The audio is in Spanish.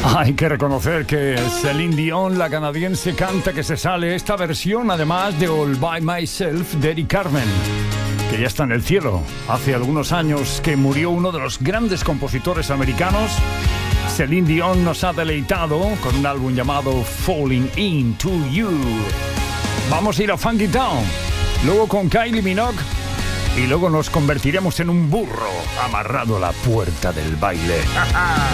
Hay que reconocer que Celine Dion, la canadiense, canta que se sale esta versión, además de All By Myself de Eddie Carmen, que ya está en el cielo. Hace algunos años que murió uno de los grandes compositores americanos. Celine Dion nos ha deleitado con un álbum llamado Falling Into You. Vamos a ir a Funky Town, luego con Kylie Minogue, y luego nos convertiremos en un burro amarrado a la puerta del baile.